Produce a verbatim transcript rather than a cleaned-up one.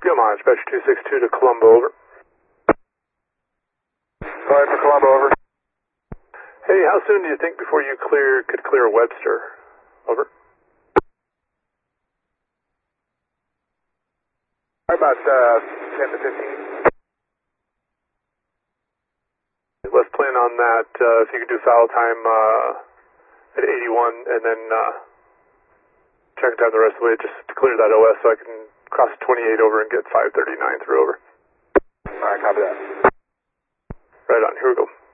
Come on, Dispatch two six two to Colombo, over. Five for Colombo, over. Hey, how soon do you think before you clear could clear Webster? Over. About uh, ten to fifteen. Let's plan on that. Uh, if you could do foul time uh, at eighty-one, and then uh, check time the rest of the way just to clear that O S so I can cross twenty-eight over and get five thirty-nine through, over. All right, copy that. Right on. Here we go.